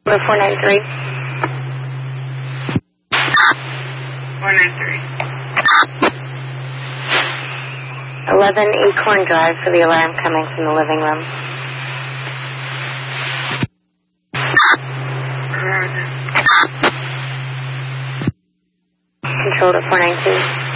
493. 493. 11 Acorn Drive for the alarm coming from the living room. Control to 492.